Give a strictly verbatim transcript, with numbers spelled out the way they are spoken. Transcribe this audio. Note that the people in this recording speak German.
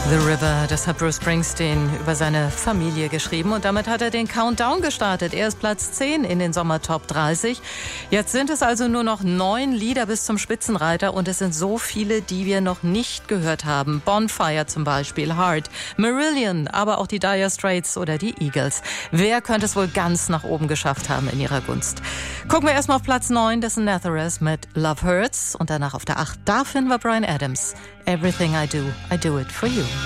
The River, das hat Bruce Springsteen über seine Familie geschrieben und damit hat er den Countdown gestartet. Er ist Platz zehn in den Sommer-Top dreißig. Jetzt sind es also nur noch neun Lieder bis zum Spitzenreiter und es sind so viele, die wir noch nicht gehört haben. Bonfire zum Beispiel, Heart, Marillion, aber auch die Dire Straits oder die Eagles. Wer könnte es wohl ganz nach oben geschafft haben in ihrer Gunst? Gucken wir erstmal auf Platz neun, das ist Nazareth mit Love Hurts und danach auf der acht, da finden wir Bryan Adams. Everything I do, I do it for you.